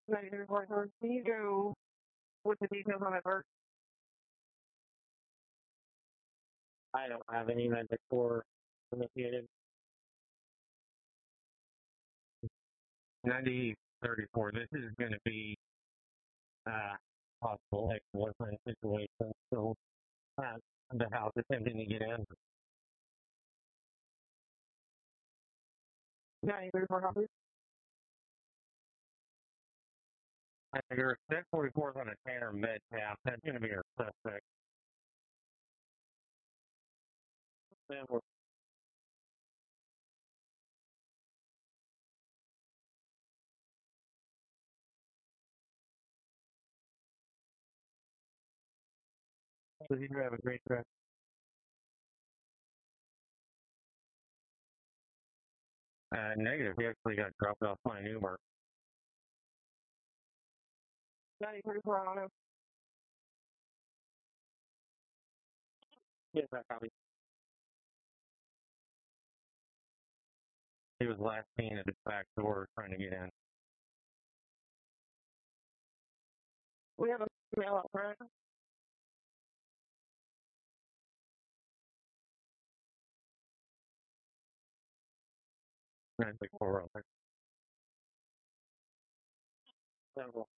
Negative partner. Can you go with the details on that part? I don't have any magic for initiated. 9034. This is going to be possible ex-boyfriend situation. So the house attempting to get in. 9034 copies. Your 1044 is on a Tanner med path. That's going to be our suspect. Then we're you have a great trip. Negative. We actually got dropped off by an Uber. 9034 auto. Yes, I copy. He was last seen at the back door trying to get in. We have a mail up front. 964.